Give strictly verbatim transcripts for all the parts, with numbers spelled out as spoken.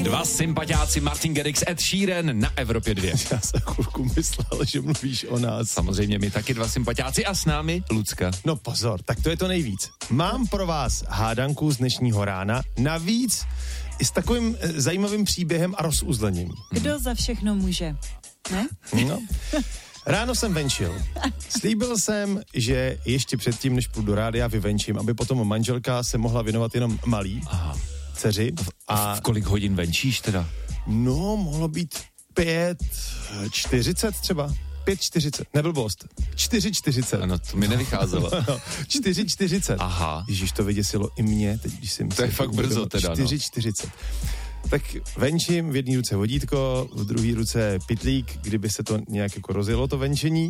Dva sympatiáci Martin Garrix, Ed Sheeran na Evropě dvě. Já jsem chvilku myslel, že mluvíš o nás. Samozřejmě my taky dva sympatiáci a s námi Lucka. No pozor, tak to je to nejvíc. Mám pro vás hádanku z dnešního rána, navíc i s takovým e, zajímavým příběhem a rozuzlením. Kdo za všechno může, ne? No. Ráno jsem venčil. Slíbil jsem, že ještě předtím, než půjdu do rádia, vyvenčím, aby potom manželka se mohla věnovat jenom malý Aha. dceři. A v kolik hodin venčíš teda? No, mohlo být pět čtyřicet třeba. pět čtyřicet, neblbost. čtyři čtyřicet. Ano, to mi nevycházelo. No, čtyři čtyřicet. Aha. Ježíš, to vyděsilo i mě, teď když jsem... To je fakt brzo teda, no. čtyři čtyřicet. Tak venčím, v jedné ruce vodítko, v druhé ruce pytlík, kdyby se to nějak jako rozjelo, to venčení.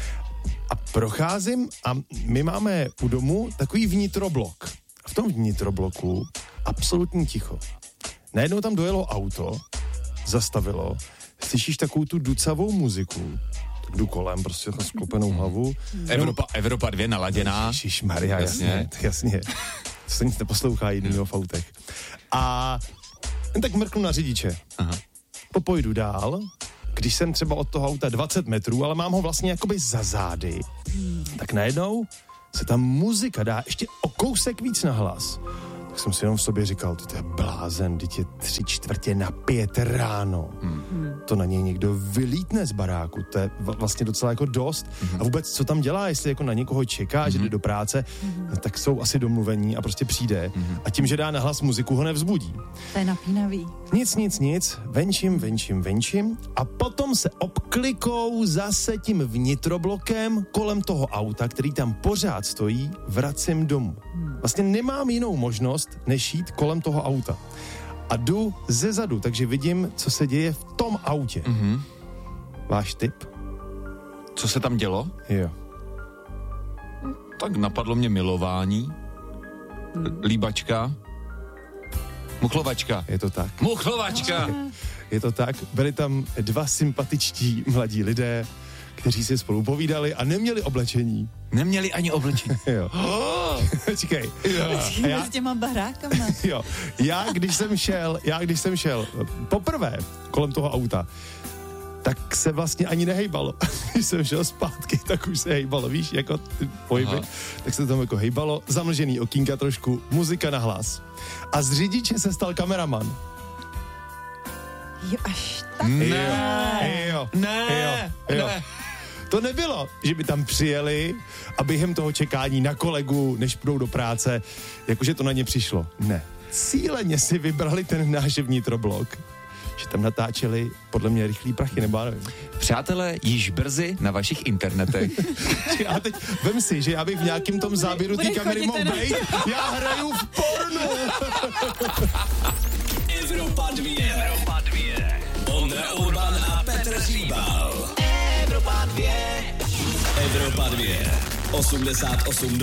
A procházím a my máme u domu takový vnitroblok. A v tom vnitrobloku absolutní ticho. Najednou tam dojelo auto, zastavilo, slyšíš takovou tu ducavou muziku, tak jdu kolem, prostě na sklopenou hlavu. Evropa, Evropa dvě naladěná. Ježišmarja, jasně, jasně. jasně. To se nic neposlouchá jinýho v autech. A tak mrknu na řidiče. Aha. Popojdu dál, když jsem třeba od toho auta dvacet metrů, ale mám ho vlastně jakoby za zády, hmm. tak najednou se ta muzika dá ještě o kousek víc na hlas. Tak jsem si jenom v sobě říkal, to je blázen, teď je tři čtvrtě na pět ráno. Hmm. To na něj někdo vylítne z baráku, to je vlastně docela jako dost. Hmm. A vůbec, co tam dělá, jestli jako na někoho čeká, hmm. že jde do práce, hmm. tak jsou asi domluvení a prostě přijde. Hmm. A tím, že dá na hlas muziku, ho nevzbudí. To je napínavý. Nic, nic, nic, venčím, venčím, venčím a potom se obklikou zase tím vnitroblokem kolem toho auta, který tam pořád stojí, vracím domů. Vlastně nemám jinou možnost, než jít kolem toho auta. A jdu ze zadu, takže vidím, co se děje v tom autě. Mm-hmm. Váš tip? Co se tam dělo? Jo. Tak napadlo mě milování, líbačka, muchlovačka. Je to tak. Muchlovačka! Je to tak. Byli tam dva sympatičtí mladí lidé, kteří si spolu povídali a neměli oblečení. Neměli ani oblečení. Jo. Čekej. Jo. Já, s těma barákama. Jo. Já, když jsem šel, já, když jsem šel poprvé kolem toho auta, tak se vlastně ani nehejbalo. Když jsem šel zpátky, tak už se hejbalo, víš, jako ty pohyby. Aha. Tak se tam jako hejbalo, zamlžený okýnka trošku, muzika na hlas. A z řidiče se stal kameraman. Jo, až tak. Ne, jo, ne, jo, jo. ne. To nebylo, že by tam přijeli a během toho čekání na kolegu, než půjdou do práce, jakože to na ně přišlo. Ne. Cíleně si vybrali ten náš vnitroblok, že tam natáčeli podle mě rychlý prachy, nebo já nevím. Přátelé, již brzy na vašich internetech. Já teď vem si, že já bych v nějakým tom záběru té kamery mohl být. Já hraju v pornu. Evropa dvě. Evropa dvě. Ondra Urban a Petr Hříbal. Evropa dvě. Evropa dvě. osmdesát osm